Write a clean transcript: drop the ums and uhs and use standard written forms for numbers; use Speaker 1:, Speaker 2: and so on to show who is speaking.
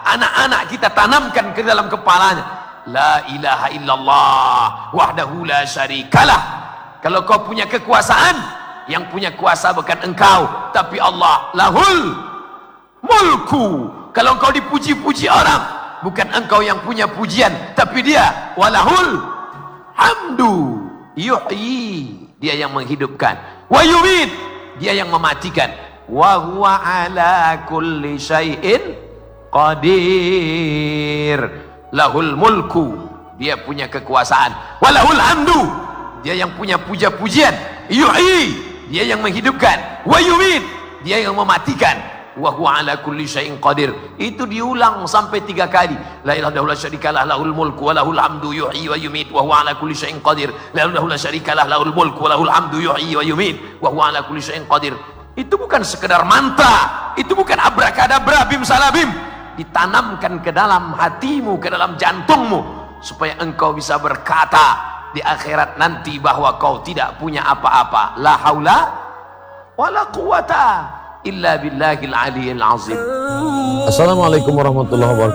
Speaker 1: anak-anak kita tanamkan ke dalam kepalanya, la ilaha illallah wahdahu la syarikalah. Kalau kau punya kekuasaan, yang punya kuasa bukan engkau tapi Allah. Lahul mulku. Kalau engkau dipuji-puji orang, bukan engkau yang punya pujian tapi dia. Walahul hamdu. Yuhyi, dia yang menghidupkan. Wa yumit, dia yang mematikan. Wa huwa ala kulli syai'in qadir. Lahul mulku, dia punya kekuasaan. Walahul hamdu, dia yang punya puja-pujian. Yuhyi, dia yang menghidupkan. Wa yumit, dia yang mematikan. Wa huwa ala kulli syai'in qadir. Itu diulang sampai 3 kali. La ilaha illallah syarikalah lahul mulku wa lahul hamdu yuhyi wa yumit wa huwa ala kulli syai'in qadir. La ilaha illallah syarikalah lahul mulku wa lahul hamdu yuhyi wa yumit wa huwa ala kulli syai'in qadir. Itu bukan sekedar mantra, itu bukan abrakadabra bim salabim. Ditanamkan ke dalam hatimu, ke dalam jantungmu, supaya engkau bisa berkata di akhirat nanti bahwa kau tidak punya apa-apa. La haula wala quwata illa billahil aliyil azim.
Speaker 2: Assalamualaikum warahmatullahi wabarakatuh.